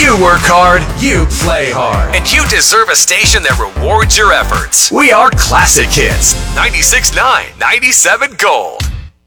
You work hard, you play hard. And you deserve a station that rewards your efforts. We are Classic Hits. 96.9, 97 Gold.